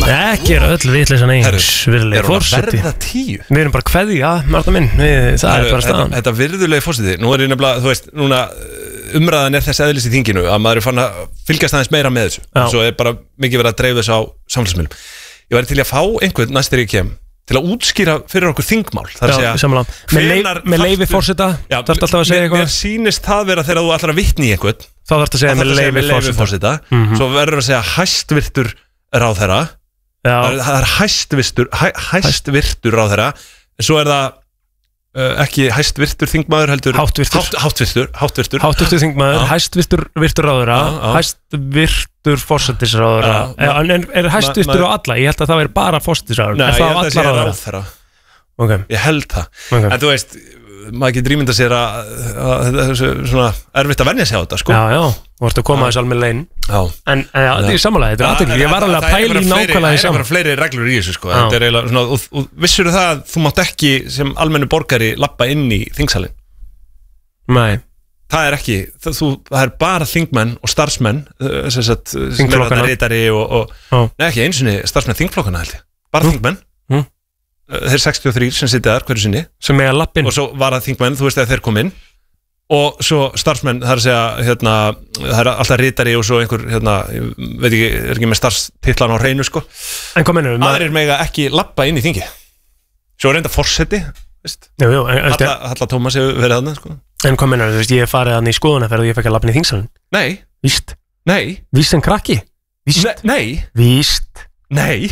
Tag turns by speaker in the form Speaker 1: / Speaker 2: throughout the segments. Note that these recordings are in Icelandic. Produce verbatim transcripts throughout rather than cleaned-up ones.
Speaker 1: Ekki er öll vitleysan eins, virðulegi forseti.
Speaker 2: Verða tíu?
Speaker 1: Við erum bara kveðja, Marta minn, við, það er bara staðan.
Speaker 2: Þetta virðulegi forseti, nú er ég nefnilega, þú veist, núna umræðan er þess eðlis í þinginu að maður er fann að fylgjast aðeins meira með þessu. Já. Svo er bara mikið verið að dreifa þessu á samfélagsmiðlum. Ég væri til að fá einhvern næst þegar ég kem til að útskýra fyrir okkur þingmál. Það er að segja,
Speaker 1: hvenar með leyfi forseta, þarftu alltaf að segja eitthvað?
Speaker 2: Mér sýnist það vera þegar þú ætlar að vitna í einhvern.
Speaker 1: Þá þarftu að segja með leyfi forseta.
Speaker 2: Svo verður að segja hæstvirtur ráðherra. Það er hæstvirtur, hæstvirtur ráðherra. En svo er það uh, ekki hæstvirtur þingmaður heldur
Speaker 1: Háttvirtur
Speaker 2: Háttvirtur Háttvirtur
Speaker 1: Háttvirtur þingmaður, hæstvirtur virtur ráðherra, hæstvirtur forsætisráðherra. En er hæstvirtur á alla? Ég held að það er bara forsætisráðherra.
Speaker 2: Nei, ég held að það sé ráðherra. Okay. Ég held það. Okay. En þú veist, maður getur ímyndað sér að þetta er svona erfitt að venja sig á þetta, sko.
Speaker 1: Já, já, þú ert að koma þess alveg leginn.
Speaker 2: Já.
Speaker 1: En ja, þetta er samanlega, þetta er aðtekli. Ég var alveg að pæla í nákvæmlega því saman.
Speaker 2: Það er bara fleiri reglur í þessu, sko. Þetta er eiginlega svona, og, og vissur það að þú mátt ekki sem almennu borgari labba inn í þingsalinn?
Speaker 1: Nei.
Speaker 2: Það er ekki, það, þú, það er bara þingmenn og starfsmenn, sem sagt, sem er þetta ritari og, og nei, ekki einsinni starfsmenn þingflokkana, held ég. Bara mm. þingmenn. Mm. Þeir sextíu og þrír sem sitja þar hverju sinni
Speaker 1: sem er að lappin
Speaker 2: og svo var það þingmenn, þú veist að þeir kom inn og svo starfsmenn, það er að segja hérna, það er alltaf ritari og svo einhver hérna, ég veit ekki, er ekki með starfstitlan á hreinu, sko.
Speaker 1: En hvað mennum við?
Speaker 2: Aðrir mega ekki lappa inn í þingi. Svo er reynda forseti, veist.
Speaker 1: Jú, jú, en,
Speaker 2: Halla, Halla Tómas hefur verið þarna, sko.
Speaker 1: En hvað mennum við, þú veist, ég hef farið þarna í skoðunarferð og ég fekk að lappa inn í þingsalinn.
Speaker 2: Nei.
Speaker 1: Víst.
Speaker 2: Nei.
Speaker 1: Víst en krakki. Víst.
Speaker 2: Nei.
Speaker 1: Víst.
Speaker 2: Nei.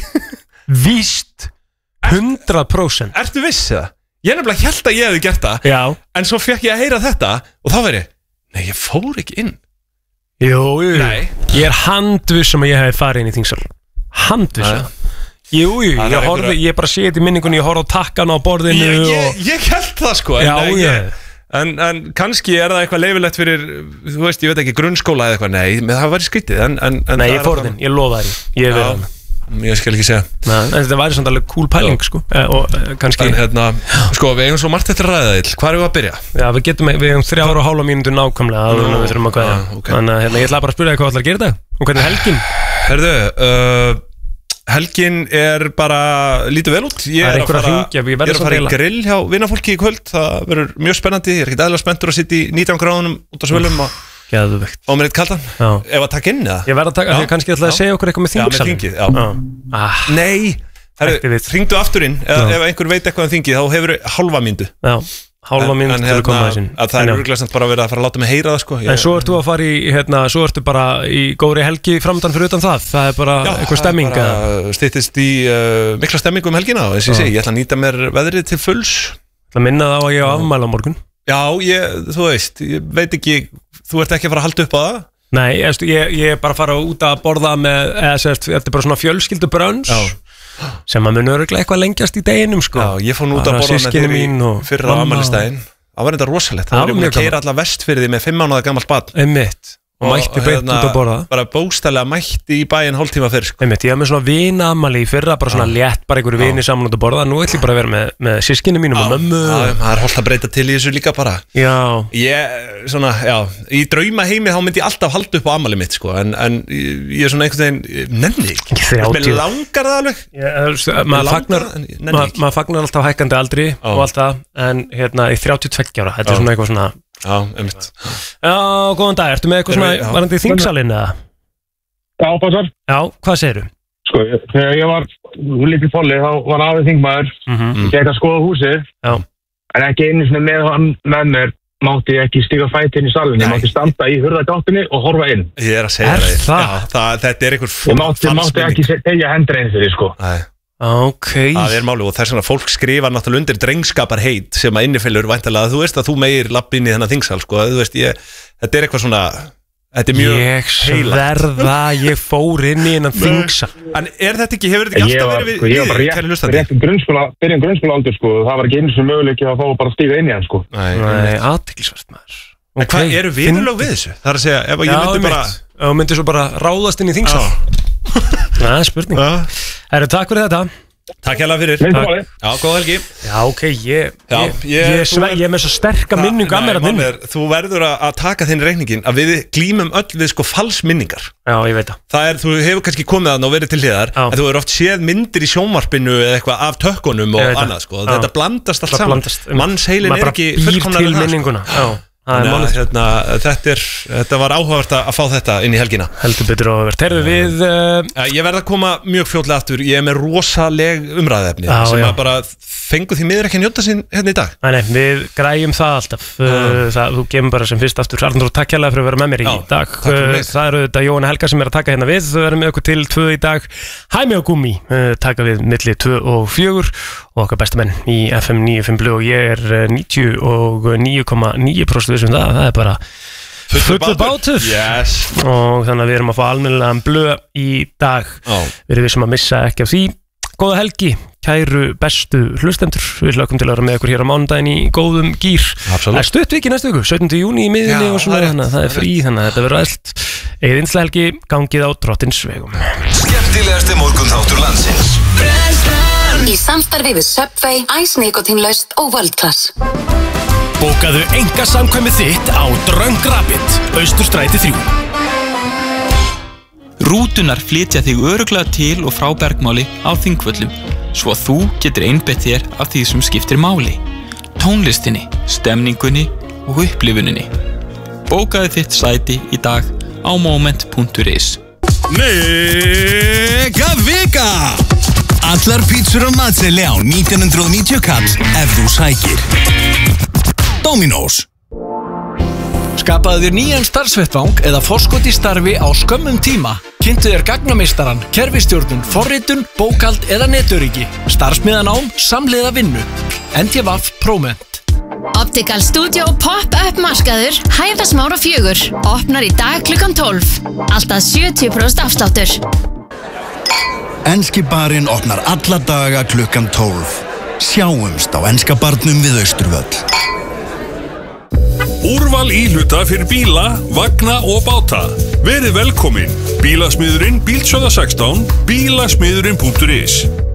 Speaker 1: Víst. Hundrað prósent.
Speaker 2: Ertu viss það? Ég nefnilega held að ég hefði gert það.
Speaker 1: Já.
Speaker 2: En svo fekk ég að heyra þetta og þá veri, nei, ég fór ekki inn.
Speaker 1: Jú, jú.
Speaker 2: Nei.
Speaker 1: Ég er handviss um að ég hef farið inn í þingsal. Handviss. Ja. Jú, jú, ég, horfði, einhverja... ég bara sé þetta í minningunni, ég horfði á takkan á borðinu.
Speaker 2: Ég, ég,
Speaker 1: og...
Speaker 2: ég held það, sko.
Speaker 1: Já, en, ég.
Speaker 2: En, en kannski er það eitthvað leifilegt fyrir, þú veist, ég veit ekki, grunnskóla eða eitthvað. Nei, það var skrítið. En, en, en
Speaker 1: nei, ég fór þinn, ég lofa þér. Ég hef verið hann.
Speaker 2: Ég skal ekki segja.
Speaker 1: Nei, en þetta væri svona alveg cool pæling, sko. Og kannski...
Speaker 2: En hérna, sko, við eigum svo margt eftir að ræða þill. Hvað er við að byrja?
Speaker 1: Já, við getum, við eigum þrjár og hálfa mínútur nákvæmlega að við þurfum að kveðja.
Speaker 2: Okay.
Speaker 1: Þannig að hérna, ég ætla bara að spyrja þig hvað ætlar að gera þetta. Og hvernig er helgin?
Speaker 2: Herðu, uh, helgin er bara lítið vel út. Ég er að fara, hringja, ég er að fara í grill hjá vinafólki í kvöld. Það verður mjög spennandi. Ég er ekkert eðlilega spenntur að sitja í nítján gráðunum út á svölum og
Speaker 1: Geðveikt.
Speaker 2: Og með eitt kaldan. Ef að taka inn eða?
Speaker 1: Ég verð að taka, því að kannski ætlaði að segja okkur eitthvað með þingsalinn.
Speaker 2: Já, með þingið, já. Ah. Nei, herru, hringdu aftur inn. Ef, ef einhver veit eitthvað um þingið, þá hefur hálfa mínútu.
Speaker 1: Já, hálfa mínútu til að koma þessin.
Speaker 2: Það er örgulega samt bara að vera að fara að láta mig heyra það, sko.
Speaker 1: En svo ertu að fara í, hérna, svo ertu bara í góðri helgi framöndan fyrir utan það. Það er bara eitthvað stemming.
Speaker 2: Já, það er bara styttist í uh, mikla stemming um helgina. Og eins og ég segi, ég ætla að nýta mér veðrið til fulls.
Speaker 1: Það minna það á að ég á afmæli á morgun.
Speaker 2: Já, ég, þú veist, ég veit ekki, þú ert ekki að fara að halda upp á það?
Speaker 1: Nei, ég, ég er bara að fara út að borða með, eða sérst, þetta er bara svona fjölskyldubrönns sem að mun öruglega eitthvað lengjast í deginum, sko.
Speaker 2: Já, ég fór nú út að borða með þér í fyrra afmælistæðin. Það var þetta rosalegt, það var um að keyra alla Vestfirði með fimm mánaða gamalt barn.
Speaker 1: Einmitt. Og mætti beint út að borða.
Speaker 2: Bara bókstælega mætti í bæinn hálftíma fyrr, sko.
Speaker 1: Einmitt, ég var með svona vinaafmæli í fyrra, bara svona létt, bara einhverju vini saman út að borða. Nú ætlum ég bara að vera með, með sískinu mínum og mömmu.
Speaker 2: Já, það er holdt að breyta til í þessu líka bara.
Speaker 1: Já.
Speaker 2: Ég, svona, já, í drauma heimi þá myndi ég alltaf halda upp á afmæli mitt, sko. En, en ég er svona einhvern veginn, nenni ekki. Mér langar það alveg.
Speaker 1: Ég, maður fagnar, mað, maður fagnar alltaf hækkandi aldri og allt það, en hérna í þrjátíu og tveggja ára, þetta er svona eitthvað svona.
Speaker 2: Já, einmitt.
Speaker 1: Já, góðan dag, ertu með eitthvað svona varandi í þingsalinn eða?
Speaker 3: Já, passar.
Speaker 1: Já, hvað segirðu?
Speaker 3: Sko, þegar ég var lítið folli, þá var aðeins þingmaður,
Speaker 1: mm-hmm.
Speaker 3: ég gekk að skoða húsið,
Speaker 1: já.
Speaker 3: En ekki einu svona með hann með mér, mátti ég ekki stíga fæti inn í salunni, ég mátti standa í hurðargáttinni og horfa inn.
Speaker 2: Ég er að segja
Speaker 1: er
Speaker 2: það.
Speaker 1: það?
Speaker 2: Já, það, þetta er einhver
Speaker 3: ég mátti, mátti ekki tegja hendur einu fyrir, sko.
Speaker 2: Nei.
Speaker 1: Okay.
Speaker 2: Það er máli og þess vegna fólk skrifa náttúrulega undir drengskapar heit sem að innifellur væntanlega að þú veist að þú meir lapp inn í þennan þingsal, sko, þú veist, ég, þetta er eitthvað svona, þetta er mjög
Speaker 1: ég sverða, ég fór inn í þennan þingsal.
Speaker 2: En er þetta ekki, hefur þetta ekki alltaf verið við,
Speaker 3: ég var bara rétt, rétt grunnskóla, byrjun grunnskóla aldur, sko, það var ekki einu sem möguleiki að fá bara stíga inn í hann, sko.
Speaker 2: Nei,
Speaker 1: Nei athyglisvert maður.
Speaker 2: En okay. Hvað eru viðurlög við þessu? Það er að segja, ef ég myndi bara,
Speaker 1: ef þú myndi svo bara ráðast inn í þingsal. Það er spurning. Herru, takk fyrir þetta.
Speaker 2: Takk hérlega fyrir.
Speaker 3: Takk.
Speaker 2: Já, góð helgi.
Speaker 1: Já, ok, ég
Speaker 2: Já,
Speaker 1: Ég,
Speaker 2: ég-
Speaker 1: ég,
Speaker 2: þú
Speaker 1: ég, ég er með svo sterka minningu að mér að
Speaker 2: Nei,
Speaker 1: minni
Speaker 2: mamma er- Þú verður að, að taka þinn reikningin að við glímum öll við sko falsminningar.
Speaker 1: Já, ég veit það
Speaker 2: Það er, þú hefur kannski komið þarna og verið til hliðar
Speaker 1: Já.
Speaker 2: en þú hefur oft séð myndir í sjónvarpinu eða eitthvað af tökkunum
Speaker 1: Ég
Speaker 2: og
Speaker 1: veit það.
Speaker 2: annað sko.
Speaker 1: Já.
Speaker 2: Þetta blandast allt
Speaker 1: Það
Speaker 2: saman.
Speaker 1: blandast-
Speaker 2: Mannsheilin
Speaker 1: Maður
Speaker 2: er
Speaker 1: bara
Speaker 2: ekki
Speaker 1: býr
Speaker 2: fullkomnar
Speaker 1: til
Speaker 2: en það, sko.
Speaker 1: minninguna Já, það er
Speaker 2: Þannig
Speaker 1: málið
Speaker 2: að, hérna, þetta, er, þetta var áhugavert að fá þetta inn í helgina.
Speaker 1: Heldur betur áhugavert Heyrðu við uh,
Speaker 2: Ja, Ég verð að koma mjög fljótlega aftur. Ég er með rosaleg umræðefni
Speaker 1: Já,
Speaker 2: sem
Speaker 1: já.
Speaker 2: að bara fengu því miður ekki að njóta sín hérna í dag.
Speaker 1: Nei, nei, við græjum það alltaf uh, það, Þú kemur bara sem fyrst aftur Arnur, takk hérlega fyrir að vera með mér í
Speaker 2: Já,
Speaker 1: dag
Speaker 2: takk fyrir
Speaker 1: uh,
Speaker 2: mig.
Speaker 1: Það eru þetta Jóhanna Helga sem er að taka hérna við Þau verðum með okkur til tvö í dag Hæmi og Gúmi uh, taka við milli tvö og fjögur og okkar bestamenn í F M níutíu og fimm Blue og ég er uh, níutíu og níu komma níu prósent vissum það Það er bara fullur bátur
Speaker 2: Yes.
Speaker 1: og þannig að við erum að fá almennilegan Blue í dag
Speaker 2: Já.
Speaker 1: Við erum vissum að missa ekki af því Góða helgi, kæru bestu hlustendur Við hlökkum til að vera með okkur hér á mánudaginn í góðum gýr
Speaker 2: Absolutt.
Speaker 1: Það er stutt viki næstu viku, sautjánda júní í miðjunni
Speaker 2: Já,
Speaker 1: og svona
Speaker 2: það er rétt,
Speaker 1: þannig að það er
Speaker 2: það er
Speaker 1: frí þannig að þetta verður æslt Egið einslega helgi, gangið á drottins vegum
Speaker 4: Skemmtilegasti morgunþáttur landsins
Speaker 5: Í samstarfi við Subway, Ice Nikotínlaust og World Class.
Speaker 6: Bókaðu enga samkvæmið þitt á Dröng Rabbit, Austurstræti þrjú.
Speaker 7: Rútunar flytja þig örugglega til og frá Bergmáli á Þingvöllum, svo að þú getur einbeitt þér af því sem skiptir máli. Tónlistinni, stemningunni og upplifuninni. Bókaðu þitt sæti í dag á moment punktur is.
Speaker 4: Mega Vika! Allar pítsur á matseðli á nítján hundruð og níutíu kall ef þú sækir. Dominos.
Speaker 6: Skapaðu þér nýjan starfsvettvang eða forskot í starfi á skömmum tíma. Kynntu þér gagnameistaran, kerfistjórnun, forritun, bókald eða netöryggi. Starfsmiðanám, samhliða vinnu. N T V Próment.
Speaker 8: Optical Studio Pop-up markaður Hæðasmára fjögur. Opnar í dag klukkan tólf. Alltaf sjötíu prósent afsláttur.
Speaker 4: Enski barinn opnar alla daga klukkan tólf. Sjáumst á enska barnum við Austurvöll.
Speaker 9: Úrval íhluta fyrir bíla, vagna og báta. Verið velkomin. Bílasmiðurinn Bílsjóða sextán, bílasmiðurinn punktur is.